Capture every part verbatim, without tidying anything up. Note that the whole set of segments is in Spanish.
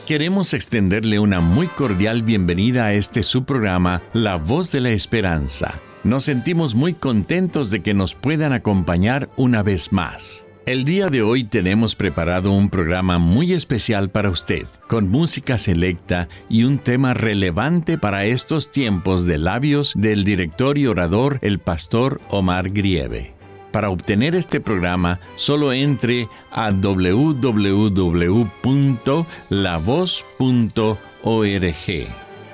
Queremos extenderle una muy cordial bienvenida a este su programa, La Voz de la Esperanza. Nos sentimos muy contentos de que nos puedan acompañar una vez más. El día de hoy tenemos preparado un programa muy especial para usted, con música selecta y un tema relevante para estos tiempos de labios del director y orador, el pastor Omar Grieve. Para obtener este programa, solo entre a doble u doble u doble u punto la voz punto org.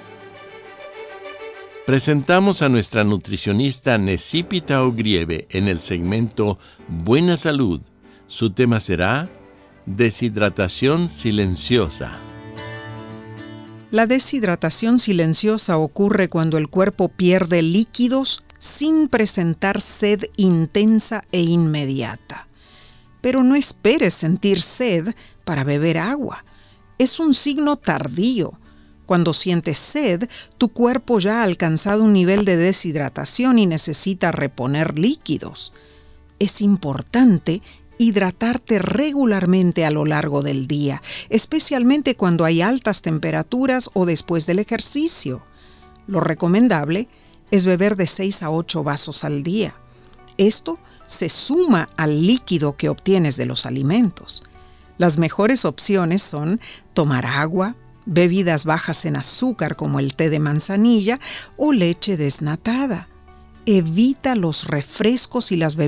Presentamos a nuestra nutricionista Necipita Ogrieve en el segmento Buena Salud. Su tema será deshidratación silenciosa. La deshidratación silenciosa ocurre cuando el cuerpo pierde líquidos sin presentar sed intensa e inmediata. Pero no esperes sentir sed para beber agua. Es un signo tardío. Cuando sientes sed, tu cuerpo ya ha alcanzado un nivel de deshidratación y necesita reponer líquidos. Es importante hidratarte regularmente a lo largo del día, especialmente cuando hay altas temperaturas o después del ejercicio. Lo recomendable es beber de seis a ocho vasos al día. Esto se suma al líquido que obtienes de los alimentos. Las mejores opciones son tomar agua, bebidas bajas en azúcar como el té de manzanilla o leche desnatada. Evita los refrescos y las bebidas